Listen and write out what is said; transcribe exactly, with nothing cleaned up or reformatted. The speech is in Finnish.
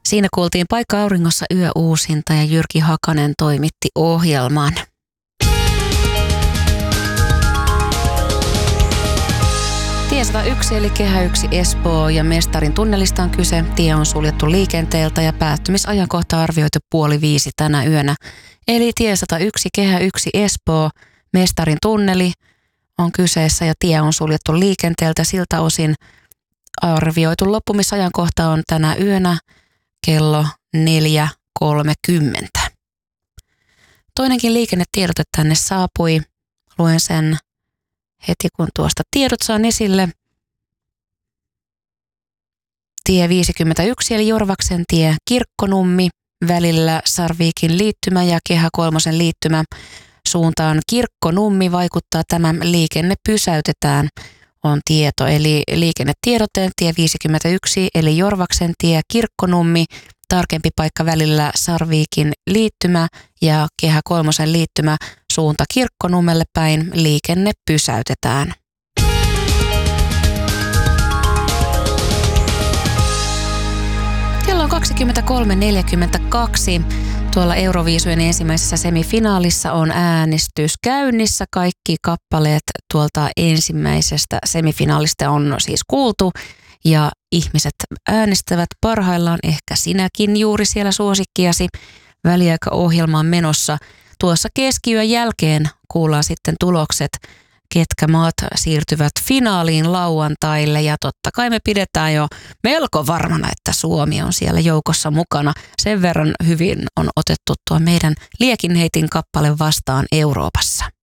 Siinä kuultiin Paikka auringossa yöuusinta ja Jyrki Hakanen toimitti ohjelman. Tie sata yksi eli Kehä yksi Espoo ja Mestarin tunnelista on kyse. Tie on suljettu liikenteeltä ja päättymisajankohta arvioitu puoli viisi tänä yönä. Eli Tie sata yksi Kehä yksi Espoo, Mestarin tunneli on kyseessä ja tie on suljettu liikenteeltä. Siltä osin arvioitu loppumisajankohta on tänä yönä kello neljä kolmekymmentä. Toinenkin liikennetiedote tänne saapui. Luen sen heti kun tuosta tiedot saan esille. Tie viisikymmentäyksi eli Jorvaksen tie Kirkkonummi välillä Sarviikin liittymä ja Kehä kolmosen liittymä suuntaan Kirkkonummi vaikuttaa, tämä liikenne pysäytetään on tieto. Eli liikennetiedote tie viisikymmentäyksi eli Jorvaksen tie Kirkkonummi, tarkempi paikka välillä Sarviikin liittymä ja Kehä kolmosen liittymä suunta Kirkkonummelle päin, liikenne pysäytetään. Kello on kaksikymmentäkolme neljäkymmentäkaksi. Tuolla Euroviisujen ensimmäisessä semifinaalissa on äänestys käynnissä. Kaikki kappaleet tuolta ensimmäisestä semifinaalista on siis kuultu ja ihmiset äänestävät parhaillaan, ehkä sinäkin juuri siellä suosikkiasi. Väliaikaohjelmaan menossa. Tuossa keskiyön jälkeen kuullaan sitten tulokset, ketkä maat siirtyvät finaaliin lauantaille ja totta kai me pidetään jo melko varmana, että Suomi on siellä joukossa mukana. Sen verran hyvin on otettu tuo meidän Liekinheitin kappale vastaan Euroopassa.